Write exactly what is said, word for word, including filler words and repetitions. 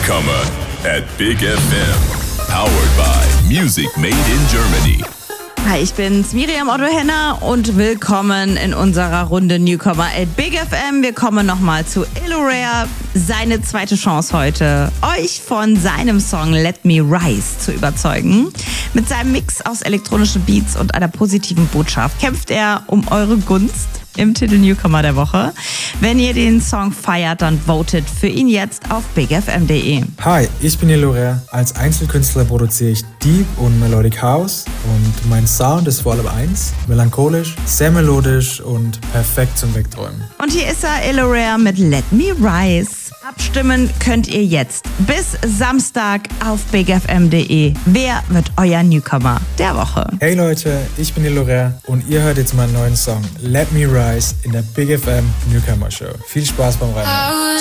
Newcomer at Big F M. Powered by Music Made in Germany. Hi, ich bin's, Miriam Otto-Henner und willkommen in unserer Runde Newcomer at Big F M. Wir kommen nochmal zu Illorare. Seine zweite Chance heute, euch von seinem Song Let Me Rise zu überzeugen. Mit seinem Mix aus elektronischen Beats und einer positiven Botschaft kämpft er um eure Gunst im Titel Newcomer der Woche. Wenn ihr den Song feiert, dann votet für ihn jetzt auf big f m punkt d e. Hi, ich bin Illorare. Als Einzelkünstler produziere ich Deep und Melodic House und mein Sound ist vor allem eins, melancholisch, sehr melodisch und perfekt zum Wegträumen. Und hier ist er, Illorare mit Let Me Rise. Abstimmen könnt ihr jetzt bis Samstag auf big f m punkt d e. Wer wird euer Newcomer der Woche? Hey Leute, ich bin Illorare und ihr hört jetzt meinen neuen Song Let Me Rise in der Big F M Newcomer Show. Viel Spaß beim Reinhören.